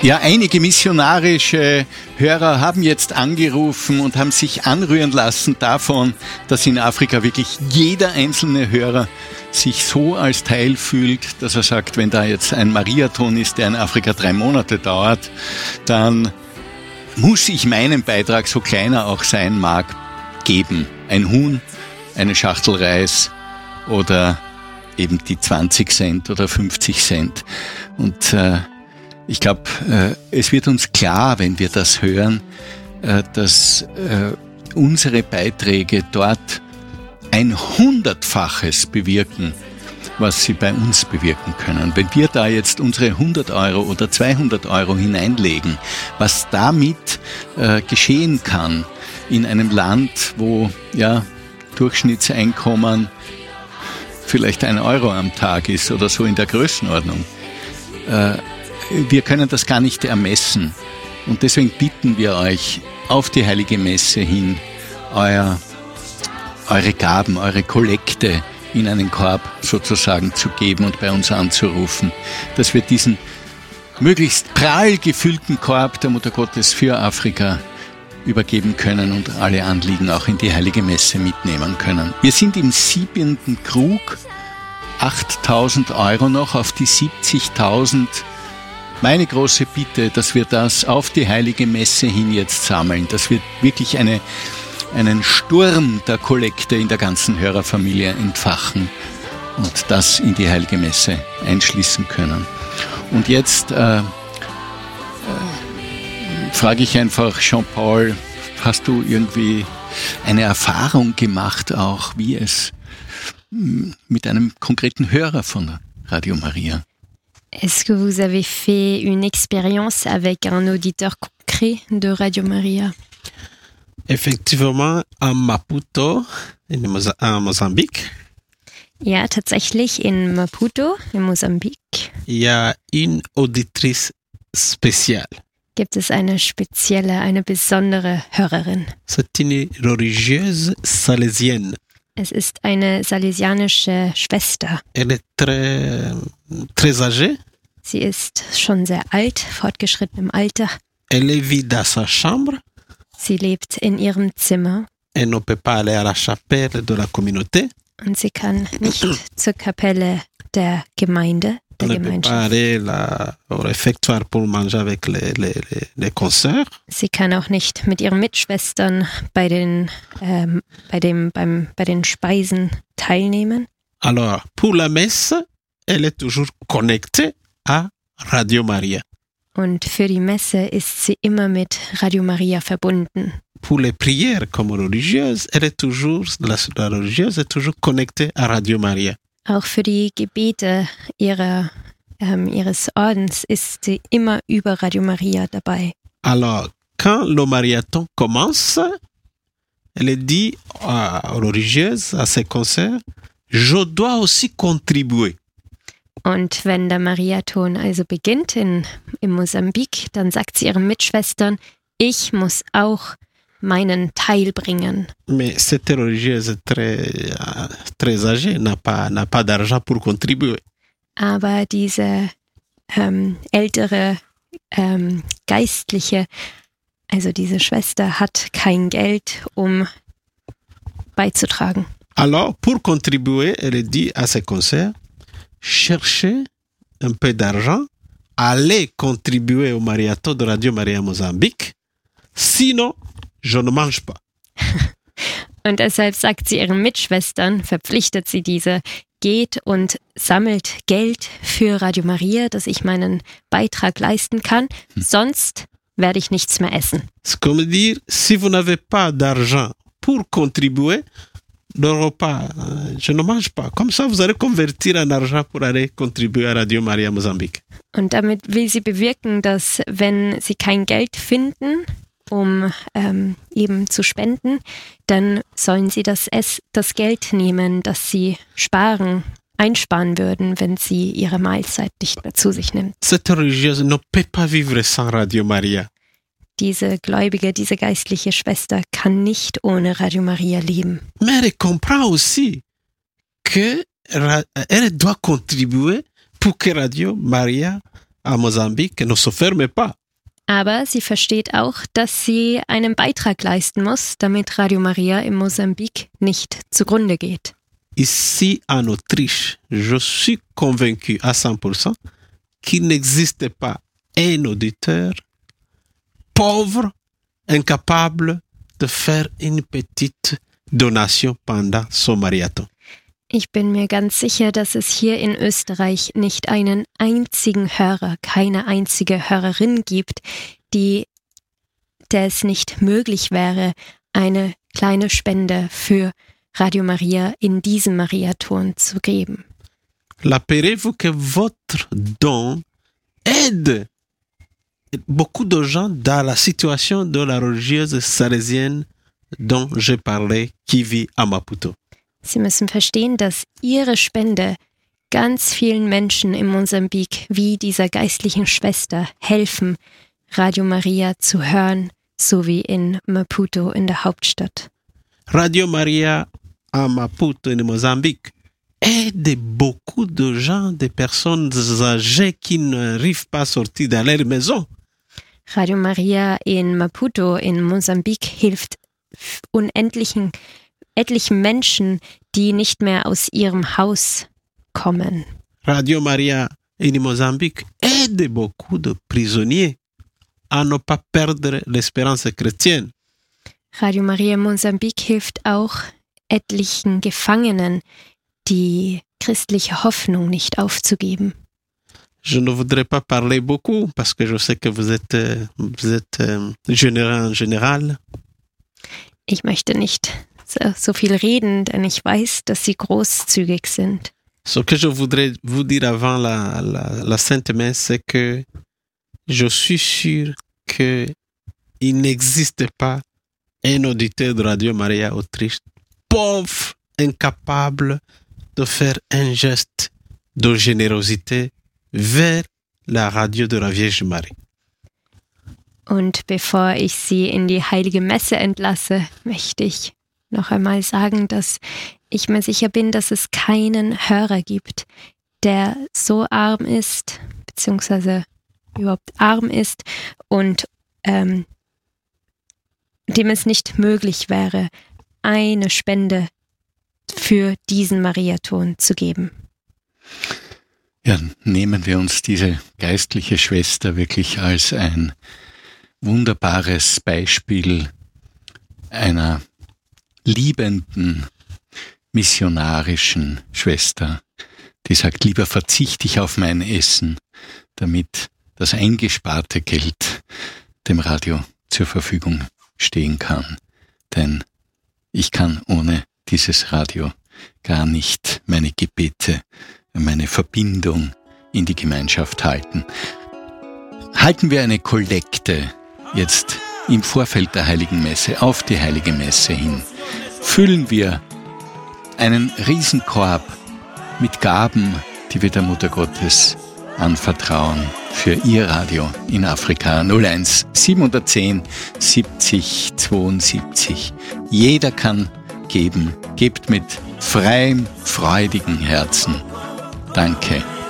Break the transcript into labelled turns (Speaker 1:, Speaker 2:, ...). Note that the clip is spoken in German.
Speaker 1: Ja, einige missionarische Hörer haben jetzt angerufen und haben sich anrühren lassen davon, dass in Afrika wirklich jeder einzelne Hörer sich so als Teil fühlt, dass er sagt, wenn da jetzt ein Mariathon ist, der in Afrika 3 Monate dauert, dann muss ich meinen Beitrag, so klein er auch sein mag, geben. Ein Huhn, eine Schachtel Reis oder eben die 20 Cent oder 50 Cent. Und ich glaube, es wird uns klar, wenn wir das hören, dass unsere Beiträge dort ein 100-faches bewirken, was sie bei uns bewirken können. Wenn wir da jetzt unsere 100 Euro oder 200 Euro hineinlegen, was damit geschehen kann in einem Land, wo ja Durchschnittseinkommen vielleicht 1 Euro am Tag ist oder so in der Größenordnung. Wir können das gar nicht ermessen. Und deswegen bitten wir euch, auf die Heilige Messe hin, eure Gaben, eure Kollekte in einen Korb sozusagen zu geben und bei uns anzurufen, dass wir diesen möglichst prall gefüllten Korb der Mutter Gottes für Afrika übergeben können und alle Anliegen auch in die Heilige Messe mitnehmen können. Wir sind im 7. Krug, 8.000 Euro noch auf die 70.000. Meine große Bitte, dass wir das auf die Heilige Messe hin jetzt sammeln, dass wir wirklich einen Sturm der Kollekte in der ganzen Hörerfamilie entfachen und das in die Heilige Messe einschließen können. Und jetzt frage ich einfach Jean-Paul, hast du irgendwie eine Erfahrung gemacht auch, wie es mit einem konkreten Hörer von Radio Maria?
Speaker 2: Est-ce que vous avez fait une expérience avec un auditeur concret de Radio Maria?
Speaker 3: Effectivement, à Maputo, en Mosambik.
Speaker 2: Ja, tatsächlich in Maputo, in Mosambik.
Speaker 3: Il y a une auditrice spéciale.
Speaker 2: Gibt es eine besondere Hörerin.
Speaker 3: C'est une religieuse salésienne.
Speaker 2: Es ist eine salesianische Schwester.
Speaker 3: Elle est très âgée.
Speaker 2: Sie ist schon sehr alt, fortgeschritten im Alter.
Speaker 3: Elle vit dans sa chambre.
Speaker 2: Sie lebt in ihrem Zimmer.
Speaker 3: Elle ne peut pas aller à la chapelle de la communauté.
Speaker 2: Und sie kann nicht zur Kapelle der Gemeinde, der
Speaker 3: Elle ne peut pas aller au réfectoire pour manger avec les consoeurs.
Speaker 2: Sie kann auch nicht mit ihren Mitschwestern bei den Speisen teilnehmen.
Speaker 3: Alors, pour la messe, elle est toujours connectée à Radio Maria.
Speaker 2: Und für die Messe ist sie immer mit Radio Maria verbunden.
Speaker 3: Pour les prières comme religieuse, la religieuse est toujours connectée à Radio Maria.
Speaker 2: Auch für die Gebete ihres Ordens ist sie immer über Radio Maria dabei.
Speaker 3: Alors, quand le marathon commence, elle dit aux religieuses, à ses concerts, je dois aussi contribuer.
Speaker 2: Und wenn der Mariathon also beginnt in Mosambik, dann sagt sie ihren Mitschwestern, ich muss auch meinen Teil bringen.
Speaker 3: Mais cette religieuse très âgée n'a pas d'argent pour contribuer.
Speaker 2: Aber diese ältere Geistliche, also diese Schwester, hat kein Geld, um beizutragen.
Speaker 3: Alors, pour contribuer, elle dit à ses concerts, cherchez un peu d'argent, allez contribuer au marathon de Radio Maria Mosambik, sinon, je ne mange pas.
Speaker 2: Und deshalb sagt sie ihren Mitschwestern, verpflichtet sie diese, geht und sammelt Geld für Radio Maria, dass ich meinen Beitrag leisten kann, sonst werde ich nichts mehr essen.
Speaker 3: C'est comme dire, si vous n'avez pas d'argent pour contribuer, le repas, je ne mange pas. Comme ça, vous allez convertir en argent pour aller contribuer à Radio Maria Mosambik.
Speaker 2: Und damit will sie bewirken, dass wenn sie kein Geld finden, um eben zu spenden, dann sollen sie das Geld nehmen, das sie einsparen würden, wenn sie ihre Mahlzeit nicht mehr zu sich nimmt.
Speaker 3: Cette religieuse ne peut pas vivre sans Radio Maria.
Speaker 2: Diese Gläubige, diese geistliche Schwester kann nicht ohne Radio Maria leben.
Speaker 3: Mais elle comprend aussi que elle doit contribuer pour que Radio Maria à Mozambique ne se ferme pas.
Speaker 2: Aber sie versteht auch, dass sie einen Beitrag leisten muss, damit Radio Maria in Mosambik nicht zugrunde geht.
Speaker 3: Ici en Autriche, je suis convaincu à 100% qu'il n'existe pas un auditeur pauvre, incapable de faire une petite donation pendant son marathon.
Speaker 2: Ich bin mir ganz sicher, dass es hier in Österreich nicht einen einzigen Hörer, keine einzige Hörerin gibt, der es nicht möglich wäre, eine kleine Spende für Radio Maria in diesem Marathon zu geben.
Speaker 3: L'appelez-vous que votre don aide beaucoup de gens dans la situation de la religieuse salésienne dont j'ai parlé, qui vit à Maputo.
Speaker 2: Sie müssen verstehen, dass Ihre Spende ganz vielen Menschen in Mosambik, wie dieser geistlichen Schwester, helfen, Radio Maria zu hören, so wie in Maputo in der Hauptstadt.
Speaker 3: Radio Maria à Maputo in Mozambique aide beaucoup de gens, des personnes âgées qui n'arrivent pas à sortir de leur maison.
Speaker 2: Radio Maria in Maputo in Mosambik hilft etlichen Menschen, die nicht mehr aus ihrem Haus kommen.
Speaker 3: Radio Maria in Mozambique aide beaucoup de prisonniers à ne pas perdre l'espérance chrétienne.
Speaker 2: Radio Maria in Mosambik hilft auch etlichen Gefangenen, die christliche Hoffnung nicht aufzugeben.
Speaker 3: Je ne voudrais pas parler beaucoup parce que je sais que vous êtes généreux en général.
Speaker 2: Ich möchte nicht so viel reden, denn ich weiß, dass sie großzügig sind.
Speaker 3: Ce que je voudrais vous dire avant la Sainte Messe, c'est que je suis sûr qu'il n'existe pas un auditeur de Radio Maria Autriche pauvre, incapable de faire un geste de générosité vers la radio de la Vierge Marie.
Speaker 2: Und bevor ich Sie in die Heilige Messe entlasse, möchte ich noch einmal sagen, dass ich mir sicher bin, dass es keinen Hörer gibt, der so arm ist, beziehungsweise überhaupt arm ist und dem es nicht möglich wäre, eine Spende für diesen Mariathon zu geben.
Speaker 1: Ja, nehmen wir uns diese geistliche Schwester wirklich als ein wunderbares Beispiel einer liebenden, missionarischen Schwester, die sagt, lieber verzichte ich auf mein Essen, damit das eingesparte Geld dem Radio zur Verfügung stehen kann. Denn ich kann ohne dieses Radio gar nicht meine Gebete, meine Verbindung in die Gemeinschaft halten. Halten wir eine Kollekte jetzt im Vorfeld der Heiligen Messe auf die Heilige Messe hin. Füllen wir einen Riesenkorb mit Gaben, die wir der Mutter Gottes anvertrauen für ihr Radio in Afrika. 01 710 70 72. Jeder kann geben. Gebt mit freiem, freudigen Herzen. Danke.